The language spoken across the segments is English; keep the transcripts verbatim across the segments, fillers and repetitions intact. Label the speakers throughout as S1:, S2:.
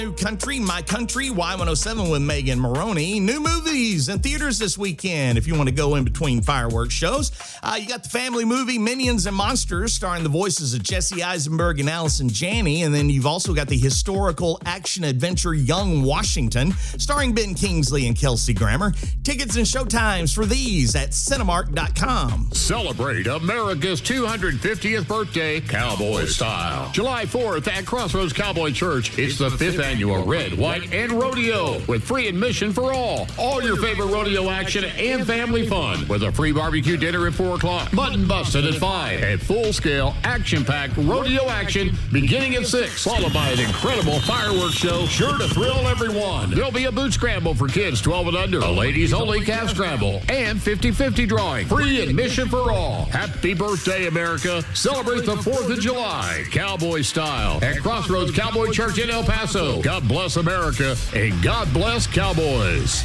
S1: New Country, My Country, Y one oh seven with Megan Maroney. New movies in theaters this weekend. If you want to go in between fireworks shows, uh, you got the family movie Minions and Monsters, starring the voices of Jesse Eisenberg and Allison Janney. And then you've also got the historical action adventure Young Washington, starring Ben Kingsley and Kelsey Grammer. Tickets and showtimes for these at Cinemark dot com.
S2: Celebrate America's two hundred fiftieth birthday cowboy style. July fourth at Crossroads Cowboy Church. It's the fifth annual Red, White, and Rodeo with free admission for all. All your favorite rodeo action and family fun with a free barbecue dinner at four o'clock. Mutton busted at five. And full-scale, action-packed rodeo action beginning at six. Followed by an incredible fireworks show sure to thrill everyone. There'll be a boot scramble for kids twelve and under. A ladies-only calf scramble. And fifty-fifty drawing. Free admission for all. Happy birthday, America. Celebrate the fourth of July. Cowboy style at Crossroads Cowboy Church in El Paso. God bless America and God bless Cowboys.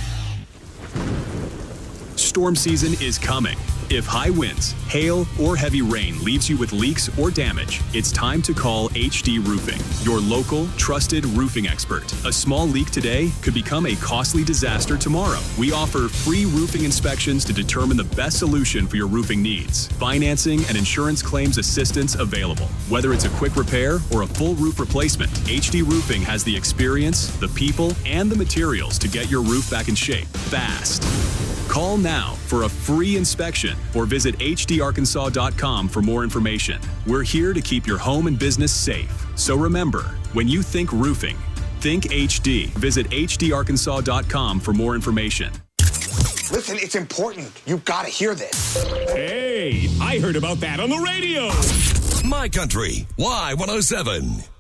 S3: Storm season is coming. If high winds, hail, or heavy rain leaves you with leaks or damage, it's time to call H D Roofing, your local, trusted roofing expert. A small leak today could become a costly disaster tomorrow. We offer free roofing inspections to determine the best solution for your roofing needs. Financing and insurance claims assistance available. Whether it's a quick repair or a full roof replacement, H D Roofing has the experience, the people, and the materials to get your roof back in shape fast. Call now for a free inspection or visit H D arkansas dot com for more information. We're here to keep your home and business safe. So remember, when you think roofing, think H D. Visit H D arkansas dot com for more information.
S4: Listen, it's important. You've got to hear this.
S5: Hey, I heard about that on the radio.
S6: My Country, Y one oh seven.